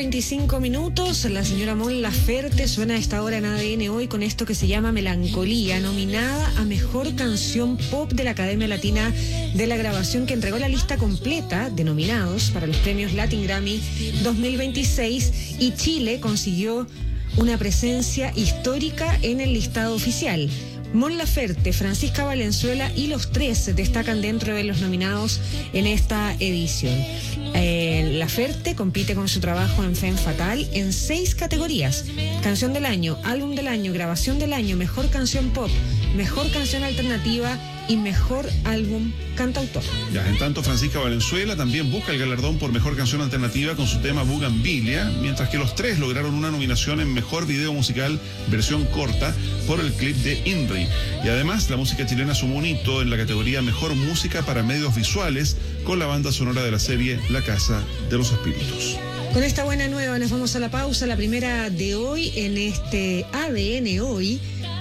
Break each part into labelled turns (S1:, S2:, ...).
S1: 6:25. La señora Mon Laferte suena a esta hora en ADN Hoy con esto que se llama Melancolía, nominada a Mejor Canción Pop de la Academia Latina de la Grabación, que entregó la lista completa de nominados para los premios Latin Grammy 2026, y Chile consiguió una presencia histórica en el listado oficial. Mon Laferte, Francisca Valenzuela y los tres destacan dentro de los nominados en esta edición. Laferte compite con su trabajo en Femme Fatale en 6 categorías: Canción del Año, Álbum del Año, Grabación del Año, Mejor Canción Pop, Mejor Canción Alternativa y Mejor Álbum Cantautor.
S2: Ya, en tanto, Francisca Valenzuela también busca el galardón por Mejor Canción Alternativa con su tema Bugambilia, mientras que los tres lograron una nominación en Mejor Video Musical versión corta por el clip de INRI. Y además, la música chilena sumó un hito en la categoría Mejor Música para Medios Visuales con la banda sonora de la serie La Casa de los Espíritus.
S1: Con esta buena nueva nos vamos a la pausa, la primera de hoy en este ADN Hoy,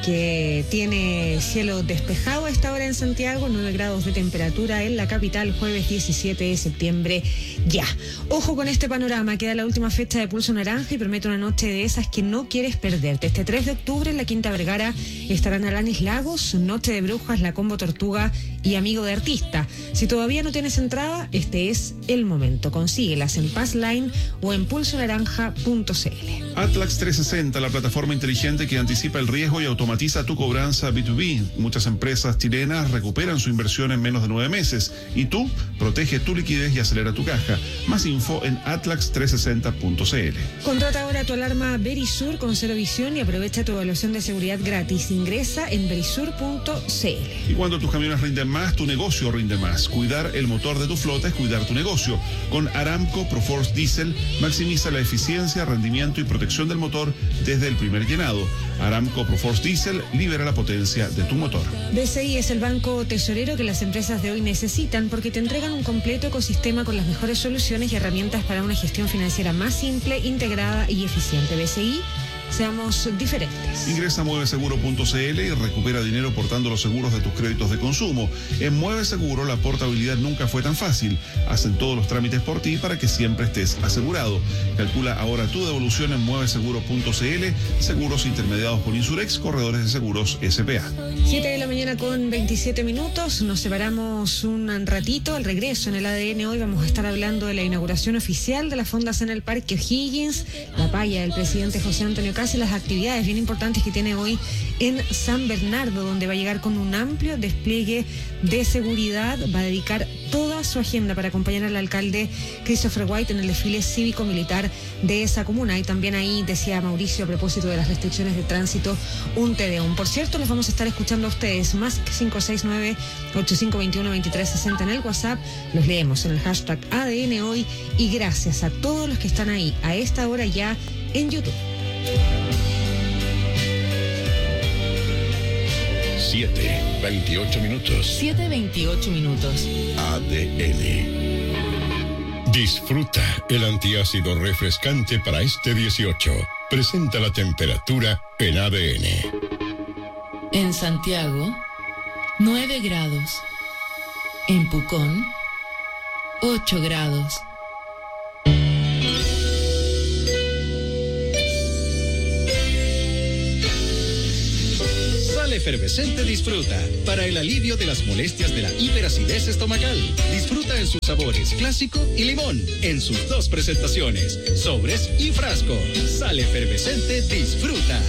S1: que tiene cielo despejado a esta hora en Santiago, 9 grados de temperatura en la capital, jueves 17 de septiembre ya. Ojo con este panorama, queda la última fecha de Pulso Naranja y promete una noche de esas que no quieres perderte. Este 3 de octubre en la Quinta Vergara estarán Alanis Lagos, Noche de Brujas, La Combo Tortuga y Amigo de Artista. Si todavía no tienes entrada, este es el momento. Consíguelas en Passline o en pulsonaranja.cl.
S2: Atlax 360, la plataforma inteligente que anticipa el riesgo y automatiza tu cobranza B2B. Muchas empresas chilenas recuperan su inversión en menos de 9 meses. Y tú, protege tu liquidez y acelera tu caja. Más info en atlax360.cl.
S1: Contrata ahora tu alarma Verisur con Cero Visión y aprovecha tu evaluación de seguridad gratis. Ingresa en verisur.cl.
S2: Y cuando tus camiones rinden más, tu negocio rinde más. Cuidar el motor de tu flota es cuidar tu negocio. Con Aramco Proforce Diesel, maximiza la eficiencia, rendimiento y protección del motor desde el primer llenado. Aramco Proforce Diesel libera la potencia de tu motor.
S1: BCI es el banco tesorero que las empresas de hoy necesitan, porque te entregan un completo ecosistema con las mejores soluciones y herramientas para una gestión financiera más simple, integrada y eficiente. BCI, seamos diferentes.
S2: Ingresa a mueveseguro.cl y recupera dinero portando los seguros de tus créditos de consumo. En Mueve Seguro la portabilidad nunca fue tan fácil. Hacen todos los trámites por ti para que siempre estés asegurado. Calcula ahora tu devolución en mueveseguro.cl. Seguros intermediados por Insurex, corredores de seguros SPA.
S1: 7 de la mañana con 27 minutos. Nos separamos un ratito. Al regreso en el ADN Hoy vamos a estar hablando de la inauguración oficial de las fondas en el Parque O'Higgins, la paya del presidente José Antonio Casi, las actividades bien importantes que tiene hoy en San Bernardo, donde va a llegar con un amplio despliegue de seguridad. Va a dedicar toda su agenda para acompañar al alcalde Christopher White en el desfile cívico-militar de esa comuna. Y también ahí, decía Mauricio, a propósito de las restricciones de tránsito, un Tedeum. Por cierto, los vamos a estar escuchando a ustedes, más 569-8521-2360 en el WhatsApp. Los leemos en el hashtag ADN Hoy. Y gracias a todos los que están ahí a esta hora ya en YouTube.
S3: 7:28 minutos.
S4: 7:28 minutos.
S3: ADN. Disfruta el antiácido refrescante para este 18. Presenta la temperatura en ADN.
S4: En Santiago, 9 grados. En Pucón, 8 grados.
S5: Efervescente Disfruta, para el alivio de las molestias de la hiperacidez estomacal. Disfruta en sus sabores clásico y limón, en sus 2 presentaciones, sobres y frasco. Sal Efervescente Disfruta.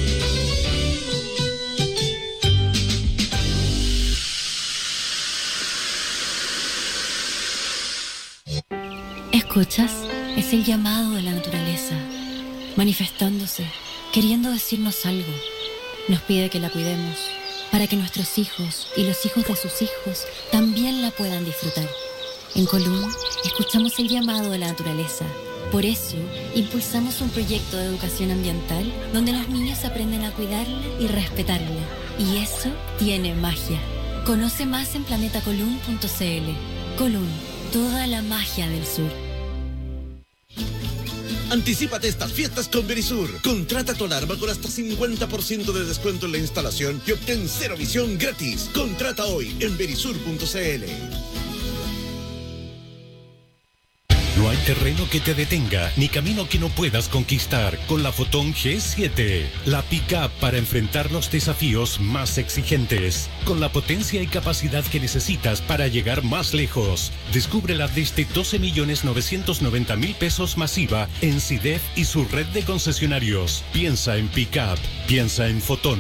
S6: ¿Escuchas? Es el llamado de la naturaleza, manifestándose, queriendo decirnos algo. Nos pide que la cuidemos, para que nuestros hijos y los hijos de sus hijos también la puedan disfrutar. En Colún, escuchamos el llamado de la naturaleza. Por eso, impulsamos un proyecto de educación ambiental donde los niños aprenden a cuidarla y respetarla. Y eso tiene magia. Conoce más en planetacolún.cl. Colún, toda la magia del sur.
S7: Anticípate estas fiestas con Verisur. Contrata tu alarma con hasta 50% de descuento en la instalación y obtén Cero Visión gratis. Contrata hoy en verisur.cl.
S3: No hay
S8: hay terreno que te detenga, ni camino que no puedas conquistar con la Fotón G7. La pick-up para enfrentar los desafíos más exigentes, con la potencia y capacidad que necesitas para llegar más lejos. Descúbrela desde 12.990.000 pesos masiva en CIDEF y su red de concesionarios. Piensa en pick-up, piensa en Fotón.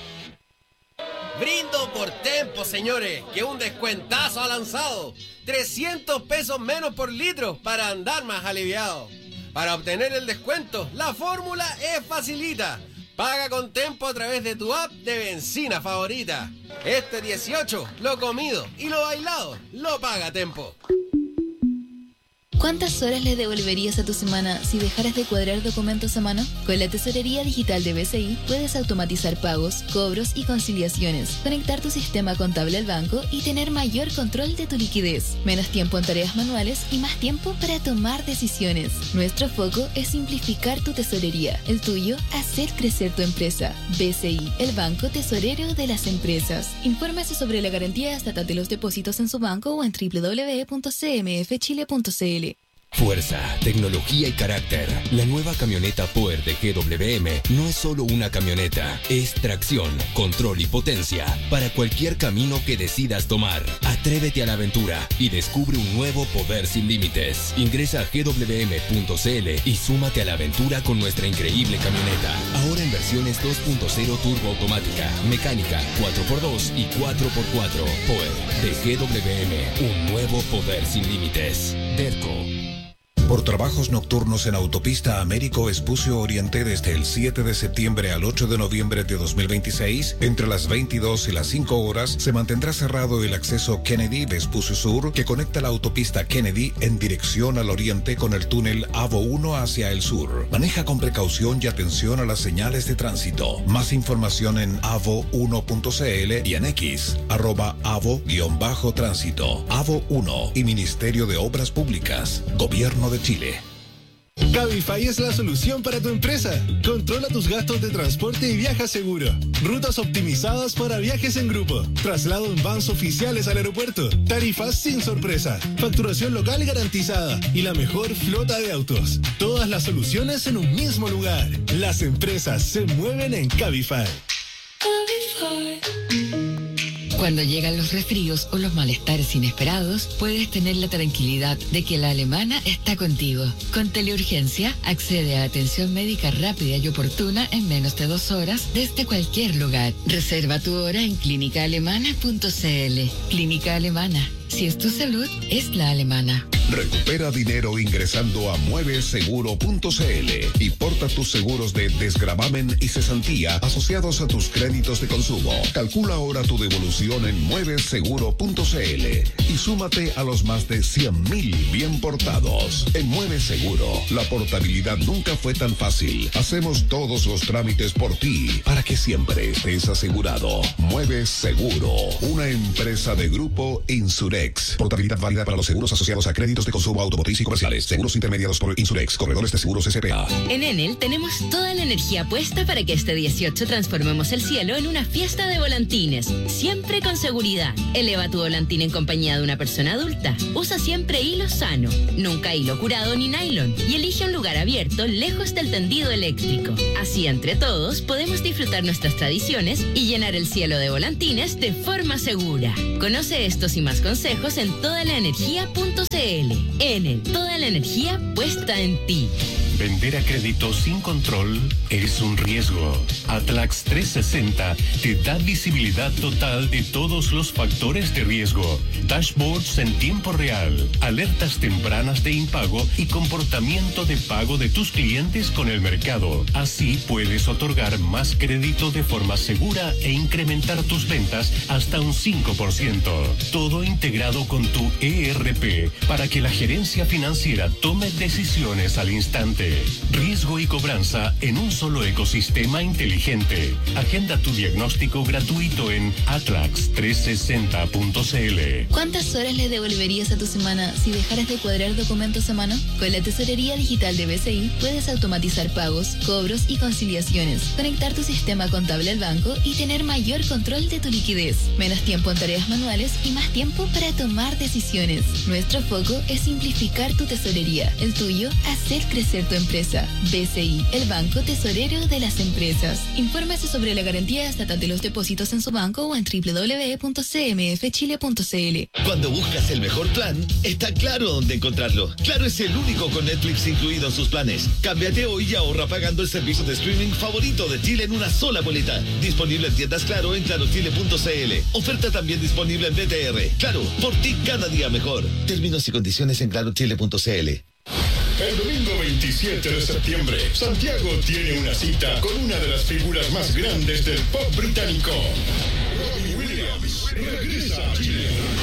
S9: Brindo por Tempo, señores, que un descuentazo ha lanzado. 300 pesos menos por litro para andar más aliviado. Para obtener el descuento, la fórmula es facilita. Paga con Tempo a través de tu app de benzina favorita. Este 18, lo comido y lo bailado, lo paga Tempo.
S10: ¿Cuántas horas le devolverías a tu semana si dejaras de cuadrar documentos a mano? Con la tesorería digital de BCI puedes automatizar pagos, cobros y conciliaciones, conectar tu sistema contable al banco y tener mayor control de tu liquidez, menos tiempo en tareas manuales y más tiempo para tomar decisiones. Nuestro foco es simplificar tu tesorería, el tuyo, hacer crecer tu empresa. BCI, el banco tesorero de las empresas. Infórmese sobre la garantía estatal de los depósitos en su banco o en www.cmfchile.cl.
S11: Fuerza, tecnología y carácter. La nueva camioneta Power de GWM no es solo una camioneta, es tracción, control y potencia para cualquier camino que decidas tomar. Atrévete a la aventura y descubre un nuevo poder sin límites. Ingresa a gwm.cl y súmate a la aventura con nuestra increíble camioneta. Ahora en versiones 2.0 turbo automática, mecánica, 4x2 y 4x4. Power de GWM, un nuevo poder sin límites. Derco.
S12: Por trabajos nocturnos en Autopista Américo Vespucio Oriente desde el 7 de septiembre al 8 de noviembre de 2026, entre las 22 y las 5 horas, se mantendrá cerrado el acceso Kennedy Vespucio Sur, que conecta la autopista Kennedy en dirección al oriente con el túnel AVO 1 hacia el sur. Maneja con precaución y atención a las señales de tránsito. Más información en avo1.cl y en X, @avo_tránsito. AVO 1 y Ministerio de Obras Públicas, Gobierno de Chile.
S13: Cabify es la solución para tu empresa. Controla tus gastos de transporte y viaja seguro. Rutas optimizadas para viajes en grupo. Traslado en vans oficiales al aeropuerto. Tarifas sin sorpresa. Facturación local garantizada. Y la mejor flota de autos. Todas las soluciones en un mismo lugar. Las empresas se mueven en Cabify.
S14: Cuando llegan los resfríos o los malestares inesperados, puedes tener la tranquilidad de que la Alemana está contigo. Con Teleurgencia, accede a atención médica rápida y oportuna en menos de 2 horas desde cualquier lugar. Reserva tu hora en clínicaalemana.cl. Clínica Alemana. Si es tu salud, es la alemana.
S15: Recupera dinero ingresando a mueveseguro.cl y porta tus seguros de desgravamen y cesantía asociados a tus créditos de consumo. Calcula ahora tu devolución en mueveseguro.cl y súmate a los más de 100.000 bien portados. En Mueve Seguro, la portabilidad nunca fue tan fácil. Hacemos todos los trámites por ti para que siempre estés asegurado. Mueve Seguro, una empresa de Grupo Insurex. Portabilidad válida para los seguros asociados a créditos de consumo automotriz y comerciales. Seguros intermediados por Insurex, corredores de seguros SPA.
S16: En Enel tenemos toda la energía puesta para que este 18 transformemos el cielo en una fiesta de volantines. Siempre con seguridad. Eleva tu volantín en compañía de una persona adulta. Usa siempre hilo sano, nunca hilo curado ni nylon. Y elige un lugar abierto lejos del tendido eléctrico. Así, entre todos, podemos disfrutar nuestras tradiciones y llenar el cielo de volantines de forma segura. Conoce estos y más consejos en todalaenergia.cl. Enel, toda la energía puesta en ti.
S8: Vender a crédito sin control es un riesgo. Atlax 360 te da visibilidad total de todos los factores de riesgo, dashboards en tiempo real, alertas tempranas de impago y comportamiento de pago de tus clientes con el mercado. Así puedes otorgar más crédito de forma segura e incrementar tus ventas hasta un 5%. Todo integrado con tu ERP para que la gerencia financiera tome decisiones al instante inteligente. Riesgo y cobranza en un solo ecosistema inteligente. Agenda tu diagnóstico gratuito en atlax360.cl.
S10: ¿Cuántas horas le devolverías a tu semana si dejaras de cuadrar documentos a mano? Con la Tesorería Digital de BCI puedes automatizar pagos, cobros y conciliaciones, conectar tu sistema contable al banco y tener mayor control de tu liquidez. Menos tiempo en tareas manuales y más tiempo para tomar decisiones. Nuestro foco es simplificar tu tesorería. El tuyo, hacer crecer tu empresa. BCI, el banco tesorero de las empresas. Infórmese sobre la garantía estatal de los depósitos en su banco o en www.cmfchile.cl.
S7: Cuando buscas el mejor plan, está Claro dónde encontrarlo. Claro es el único con Netflix incluido en sus planes. Cámbiate hoy y ahorra pagando el servicio de streaming favorito de Chile en una sola boleta. Disponible en tiendas Claro en clarochile.cl. Oferta también disponible en BTR. Claro, por ti cada día mejor. Términos y condiciones en clarochile.cl.
S3: El domingo 27 de septiembre, Santiago tiene una cita con una de las figuras más grandes del pop británico. Robbie Williams regresa a Chile.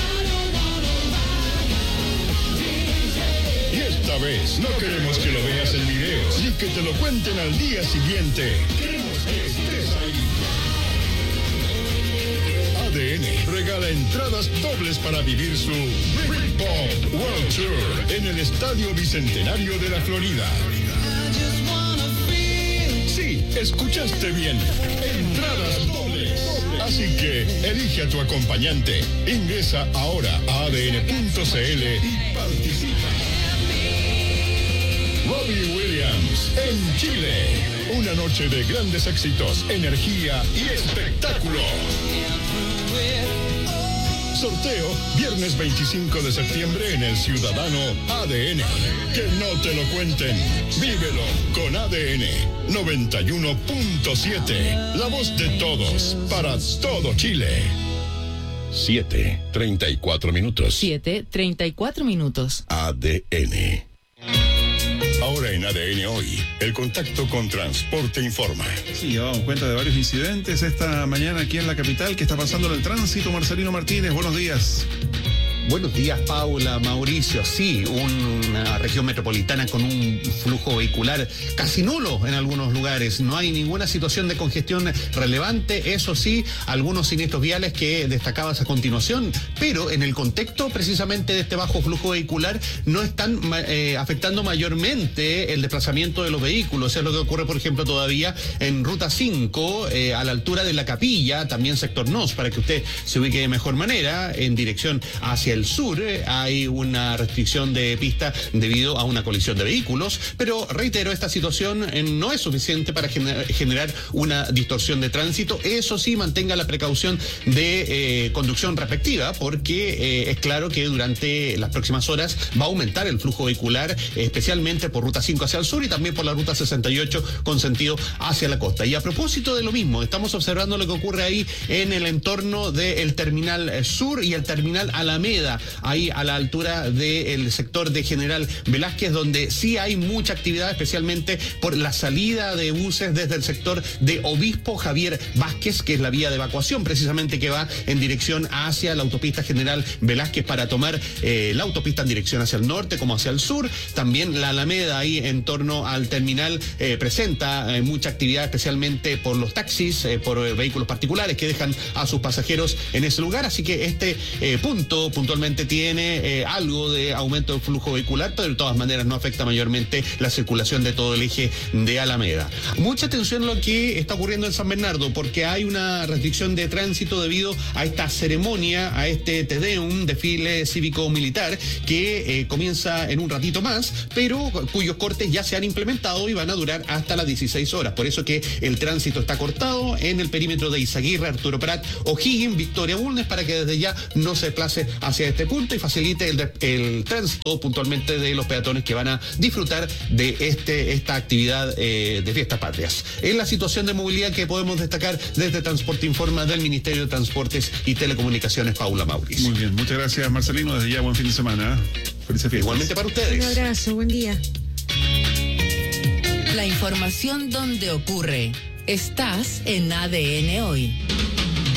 S3: Y esta vez no queremos que lo veas en videos ni que te lo cuenten al día siguiente. Queremos que estés ahí. ADN regala entradas dobles para vivir su Britpop World Tour en el Estadio Bicentenario de la Florida. Sí, escuchaste bien. Entradas dobles. Así que elige a tu acompañante. Ingresa ahora a adn.cl y participa. Robbie Williams en Chile. Una noche de grandes éxitos, energía y espectáculo. Sorteo viernes 25 de septiembre en el Ciudadano ADN. Que no te lo cuenten. Vívelo con ADN 91.7. La voz de todos para todo Chile. 7:34 minutos.
S4: 7:34 minutos.
S3: ADN. Ahora en ADN Hoy, el contacto con Transporte Informa.
S2: Sí, llevamos cuenta de varios incidentes esta mañana aquí en la capital. ¿Qué está pasando en el tránsito? Marcelino Martínez, buenos días.
S17: Buenos días, Paula, Mauricio. Sí, una región metropolitana con un flujo vehicular casi nulo en algunos lugares. No hay ninguna situación de congestión relevante. Eso sí, algunos siniestros viales que destacabas a continuación, pero en el contexto precisamente de este bajo flujo vehicular no están afectando mayormente el desplazamiento de los vehículos. Es lo que ocurre, por ejemplo, todavía en Ruta 5, a la altura de La Capilla, también sector NOS, para que usted se ubique de mejor manera, en dirección hacia el sur. Hay una restricción de pista debido a una colisión de vehículos, pero reitero, esta situación no es suficiente para generar una distorsión de tránsito. Eso sí, mantenga la precaución de conducción respectiva, porque es claro que durante las próximas horas va a aumentar el flujo vehicular, especialmente por Ruta 5 hacia el sur y también por la Ruta 68 con sentido hacia la costa. Y a propósito de lo mismo, estamos observando lo que ocurre ahí en el entorno del Terminal Sur y el Terminal Alameda, ahí a la altura del sector de General Velázquez, donde sí hay mucha actividad, especialmente por la salida de buses desde el sector de Obispo Javier Vázquez, que es la vía de evacuación precisamente que va en dirección hacia la autopista General Velázquez para tomar la autopista en dirección hacia el norte como hacia el sur. También la Alameda ahí en torno al terminal presenta mucha actividad, especialmente por los taxis, por vehículos particulares que dejan a sus pasajeros en ese lugar. Así que este punto puntualmente tiene algo de aumento del flujo vehicular, pero de todas maneras no afecta mayormente la circulación de todo el eje de Alameda. Mucha atención a lo que está ocurriendo en San Bernardo, porque hay una restricción de tránsito debido a esta ceremonia, a este Tedeum, desfile cívico-militar, que comienza en un ratito más, pero cuyos cortes ya se han implementado y van a durar hasta las 16 horas. Por eso que el tránsito está cortado en el perímetro de Izaguirre, Arturo Prat, O'Higgins, Victoria Bulnes, para que desde ya no se desplace hacia este punto y facilite el tránsito puntualmente de los peatones que van a disfrutar de esta actividad de Fiestas Patrias. Es la situación de movilidad que podemos destacar desde Transporte Informa del Ministerio de Transportes y Telecomunicaciones, Paula Mauricio.
S2: Muy bien, muchas gracias, Marcelino. Desde ya, buen fin de semana. Felices fiestas.
S17: Igualmente para ustedes.
S1: Un abrazo, buen día.
S4: La información donde ocurre. Estás en ADN Hoy.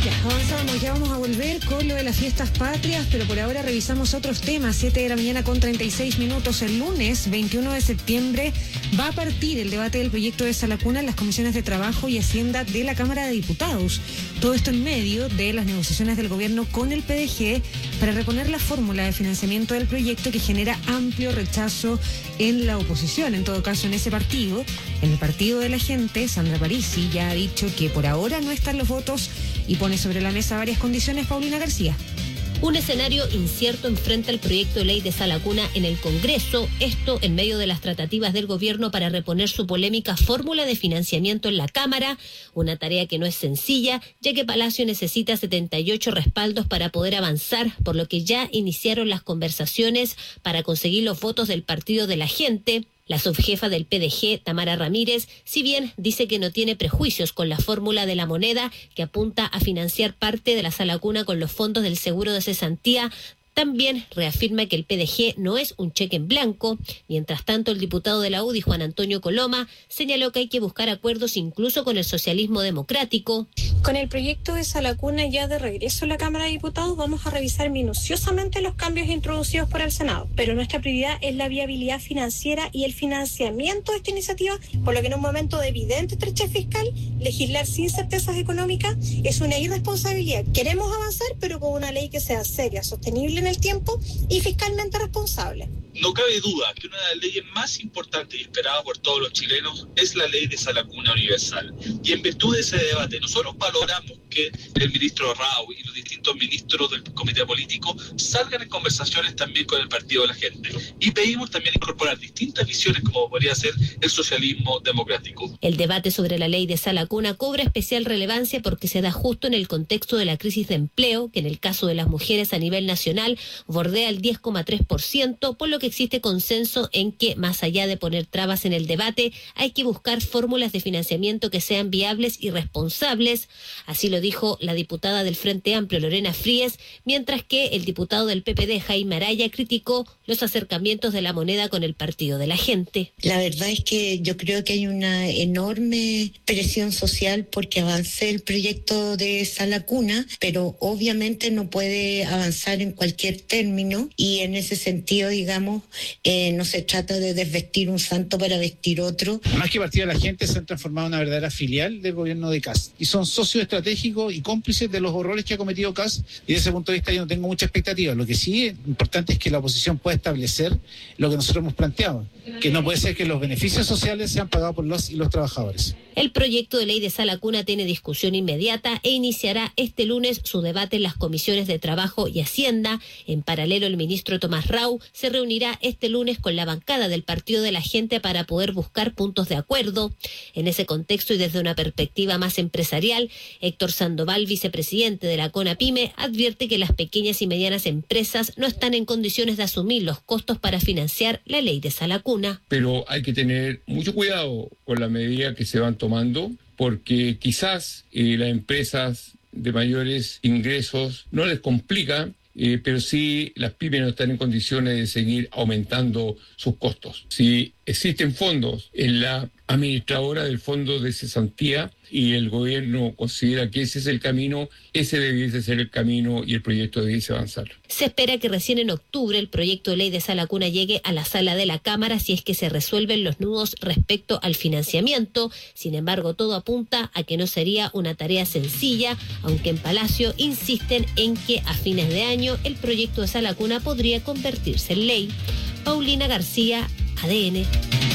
S1: Ya, avanzamos, ya vamos a volver con lo de las fiestas patrias, pero por ahora revisamos otros temas. 7 de la mañana con 36 minutos. El lunes 21 de septiembre va a partir el debate del proyecto de Sala Cuna en las comisiones de Trabajo y Hacienda de la Cámara de Diputados. Todo esto en medio de las negociaciones del gobierno con el PDG para reponer la fórmula de financiamiento del proyecto que genera amplio rechazo en la oposición. En todo caso, en ese partido, en el partido de la gente, Sandra Parisi ya ha dicho que por ahora no están los votos y pone sobre la mesa varias condiciones. Paulina García.
S18: Un escenario incierto enfrenta el proyecto de ley de Sala Cuna en el Congreso, esto en medio de las tratativas del gobierno para reponer su polémica fórmula de financiamiento en la Cámara, una tarea que no es sencilla, ya que Palacio necesita 78 respaldos para poder avanzar, por lo que ya iniciaron las conversaciones para conseguir los votos del Partido de la Gente. La subjefa del PDG, Tamara Ramírez, si bien dice que no tiene prejuicios con la fórmula de la moneda que apunta a financiar parte de la Sala Cuna con los fondos del seguro de cesantía, también reafirma que el PDG no es un cheque en blanco. Mientras tanto, el diputado de la UDI, Juan Antonio Coloma, señaló que hay que buscar acuerdos incluso con el socialismo democrático.
S19: Con el proyecto de Sala Cuna ya de regreso a la Cámara de Diputados, vamos a revisar minuciosamente los cambios introducidos por el Senado. Pero nuestra prioridad es la viabilidad financiera y el financiamiento de esta iniciativa, por lo que en un momento de evidente estrechez fiscal, legislar sin certezas económicas es una irresponsabilidad. Queremos avanzar, pero con una ley que sea seria, sostenible en el tiempo y fiscalmente responsable.
S20: No cabe duda que una de las leyes más importantes y esperadas por todos los chilenos es la ley de Sala Cuna Universal. Y en virtud de ese debate, nosotros valoramos que el ministro Rao y los distintos ministros del comité político salgan en conversaciones también con el Partido de la Gente. Y pedimos también incorporar distintas visiones como podría ser el socialismo democrático.
S18: El debate sobre la ley de Sala Cuna cobra especial relevancia porque se da justo en el contexto de la crisis de empleo, que en el caso de las mujeres a nivel nacional bordea el 10,3%, por lo que existe consenso en que, más allá de poner trabas en el debate, hay que buscar fórmulas de financiamiento que sean viables y responsables. Así lo dijo la diputada del Frente Amplio, Lorena Fríes, mientras que el diputado del PPD, Jaime Araya, criticó los acercamientos de la moneda con el Partido de la Gente.
S21: La verdad es que yo creo que hay una enorme presión social porque avance el proyecto de Sala Cuna, pero obviamente no puede avanzar en cualquier término y en ese sentido, digamos, no se trata de desvestir un santo para vestir otro.
S22: Más que Partido de la Gente, se han transformado en una verdadera filial del gobierno de Kast y son socios estratégicos y cómplices de los horrores que ha cometido Kast, y desde ese punto de vista yo no tengo mucha expectativa. Lo que sí es importante es que la oposición pueda establecer lo que nosotros hemos planteado, que no puede ser que los beneficios sociales sean pagados por los y los trabajadores.
S18: El proyecto de ley de Sala Cuna tiene discusión inmediata e iniciará este lunes su debate en las comisiones de Trabajo y Hacienda. En paralelo, el ministro Tomás Rau se reunirá este lunes con la bancada del Partido de la Gente para poder buscar puntos de acuerdo. En ese contexto y desde una perspectiva más empresarial, Héctor Sandoval, vicepresidente de la CONAPYME, advierte que las pequeñas y medianas empresas no están en condiciones de asumir los costos para financiar la ley de Sala Cuna.
S23: Pero hay que tener mucho cuidado con la medida que se van tomando, porque quizás las empresas de mayores ingresos no les complica, pero sí las pymes no están en condiciones de seguir aumentando sus costos. Si existen fondos en la administradora del fondo de cesantía y el gobierno considera que ese es el camino, ese debiese ser el camino y el proyecto debiese avanzar.
S18: Se espera que recién en octubre el proyecto de ley de Sala Cuna llegue a la sala de la Cámara si es que se resuelven los nudos respecto al financiamiento. Sin embargo, todo apunta a que no sería una tarea sencilla, aunque en Palacio insisten en que a fines de año el proyecto de Sala Cuna podría convertirse en ley. Paulina García, ADN.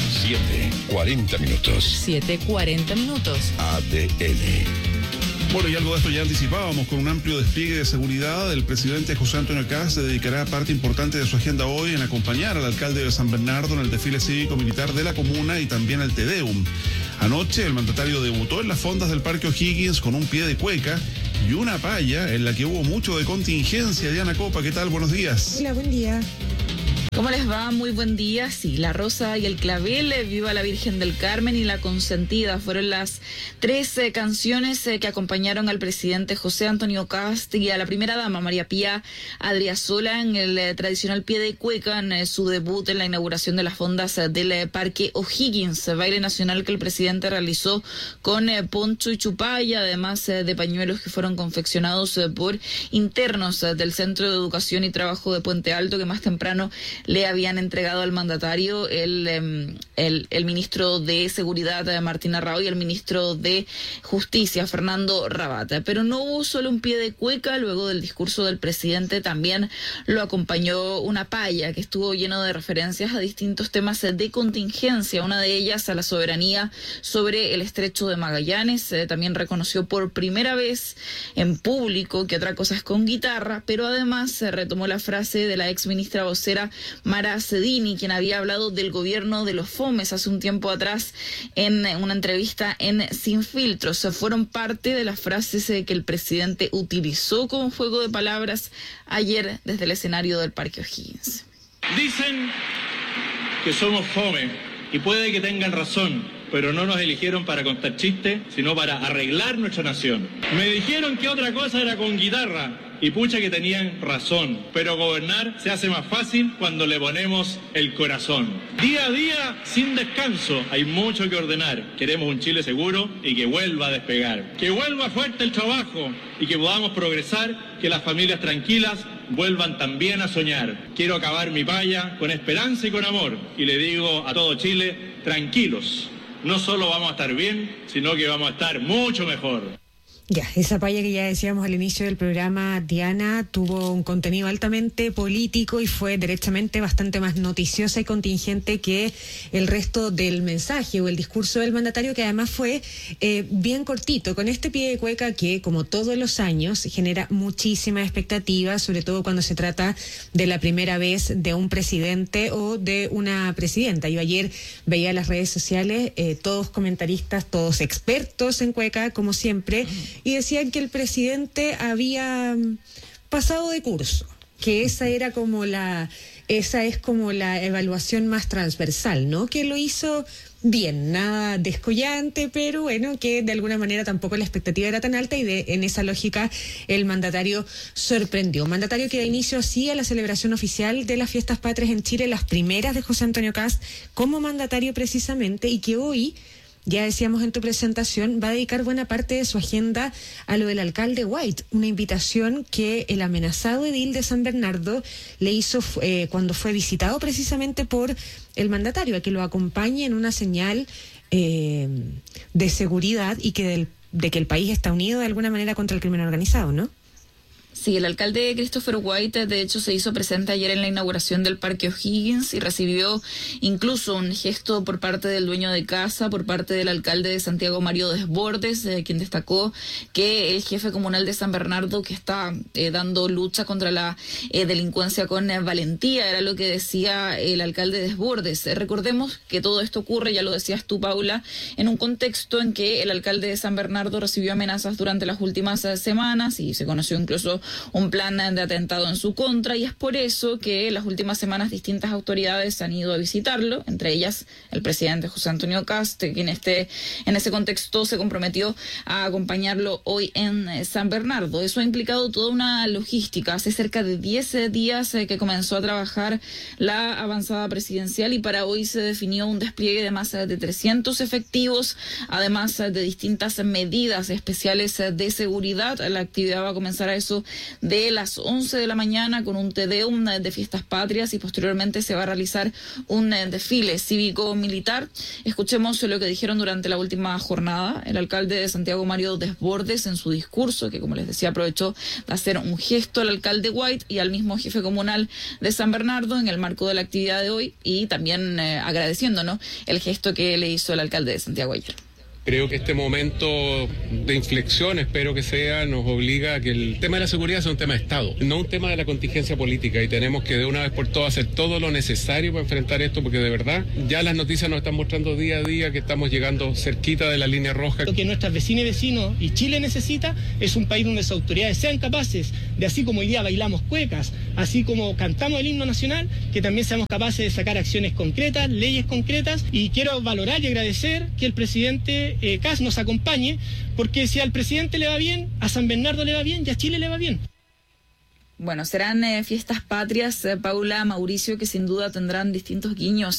S15: 7:40 minutos.
S4: 7:40 minutos.
S15: ADN.
S2: Bueno, y algo de esto ya anticipábamos. Con un amplio despliegue de seguridad, el presidente José Antonio Kast se dedicará parte importante de su agenda hoy en acompañar al alcalde de San Bernardo en el desfile cívico-militar de la comuna y también al Te Deum. Anoche el mandatario debutó en las fondas del Parque O'Higgins con un pie de cueca y una palla en la que hubo mucho de contingencia. Diana Copa, ¿qué tal? Buenos días.
S1: Hola, buen día.
S4: ¿Cómo les va? Muy buen día. Sí, La Rosa y el Clavel, Viva la Virgen del Carmen y La Consentida fueron las 3 canciones que acompañaron al presidente José Antonio Kast y a la primera dama María Pía Adriasola en el tradicional pie de cueca en su debut en la inauguración de las fondas del Parque O'Higgins, baile nacional que el presidente realizó con poncho y chupalla, además de pañuelos que fueron confeccionados por internos del Centro de Educación y Trabajo de Puente Alto, que más temprano le habían entregado al mandatario el ministro de Seguridad, Martín Arrao, y el ministro de Justicia, Fernando Rabata. Pero no hubo solo un pie de cueca. Luego del discurso del presidente también lo acompañó una paya que estuvo lleno de referencias a distintos temas de contingencia, una de ellas a la soberanía sobre el estrecho de Magallanes. También reconoció por primera vez en público que otra cosa es con guitarra, pero además se retomó la frase de la ex ministra vocera Mara Cedini, quien había hablado del gobierno de los fomes hace un tiempo atrás en una entrevista en Sin Filtros. Fueron parte de las frases que el presidente utilizó como juego de palabras ayer desde el escenario del Parque O'Higgins.
S5: Dicen que somos fome y puede que tengan razón, pero no nos eligieron para contar chistes, sino para arreglar nuestra nación. Me dijeron que otra cosa era con guitarra. Y pucha que tenían razón, pero gobernar se hace más fácil cuando le ponemos el corazón. Día a día, sin descanso, hay mucho que ordenar. Queremos un Chile seguro y que vuelva a despegar. Que vuelva fuerte el trabajo y que podamos progresar, que las familias tranquilas vuelvan también a soñar. Quiero acabar mi paya con esperanza y con amor. Y le digo a todo Chile, tranquilos. No solo vamos a estar bien, sino que vamos a estar mucho mejor.
S1: Ya, esa paya que ya decíamos al inicio del programa, Diana, tuvo un contenido altamente político y fue derechamente bastante más noticiosa y contingente que el resto del mensaje o el discurso del mandatario, que además fue bien cortito, con este pie de cueca que, como todos los años, genera muchísima expectativa, sobre todo cuando se trata de la primera vez de un presidente o de una presidenta. Yo ayer veía las redes sociales, todos comentaristas, todos expertos en cueca, como siempre, y decían que el presidente había pasado de curso, que esa es como la evaluación más transversal, ¿no? Que lo hizo bien, nada descollante, pero bueno, que de alguna manera tampoco la expectativa era tan alta y en esa lógica el mandatario sorprendió. Un mandatario que da inicio así a la celebración oficial de las fiestas patrias en Chile, las primeras de José Antonio Kast como mandatario precisamente, y que hoy, ya decíamos en tu presentación, va a dedicar buena parte de su agenda a lo del alcalde White, una invitación que el amenazado edil de San Bernardo le hizo cuando fue visitado precisamente por el mandatario, a que lo acompañe en una señal de seguridad y de que el país está unido de alguna manera contra el crimen organizado, ¿no?
S4: Sí, el alcalde Christopher White, de hecho, se hizo presente ayer en la inauguración del Parque O'Higgins y recibió incluso un gesto por parte del dueño de casa, por parte del alcalde de Santiago, Mario Desbordes, quien destacó que el jefe comunal de San Bernardo, que está dando lucha contra la delincuencia con valentía, era lo que decía el alcalde Desbordes. Recordemos que todo esto ocurre, ya lo decías tú, Paula, en un contexto en que el alcalde de San Bernardo recibió amenazas durante las últimas semanas y se conoció incluso un plan de atentado en su contra, y es por eso que las últimas semanas distintas autoridades han ido a visitarlo, entre ellas el presidente José Antonio Kast, quien en ese contexto se comprometió a acompañarlo hoy en San Bernardo. Eso ha implicado toda una logística. Hace cerca de 10 días que comenzó a trabajar la avanzada presidencial y para hoy se definió un despliegue de más de 300 efectivos, además de distintas medidas especiales de seguridad. La actividad va a comenzar a eso de las 11 de la mañana con un tedeum de fiestas patrias y posteriormente se va a realizar un desfile cívico-militar. Escuchemos lo que dijeron durante la última jornada el alcalde de Santiago, Mario Desbordes, en su discurso, que como les decía aprovechó de hacer un gesto al alcalde White y al mismo jefe comunal de San Bernardo en el marco de la actividad de hoy y también agradeciendo, ¿no?, el gesto que le hizo el alcalde de Santiago ayer.
S6: Creo que este momento de inflexión, espero que sea, nos obliga a que el tema de la seguridad sea un tema de Estado, no un tema de la contingencia política, y tenemos que de una vez por todas hacer todo lo necesario para enfrentar esto, porque de verdad ya las noticias nos están mostrando día a día que estamos llegando cerquita de la línea roja.
S9: Lo que nuestras vecinas y vecinos y Chile necesita es un país donde las autoridades sean capaces de, así como hoy día bailamos cuecas, así como cantamos el himno nacional, que también seamos capaces de sacar acciones concretas, leyes concretas, y quiero valorar y agradecer que el presidente Kast nos acompañe, porque si al presidente le va bien, a San Bernardo le va bien y a Chile le va bien.
S4: Bueno, serán fiestas patrias, Paula, Mauricio, que sin duda tendrán distintos guiños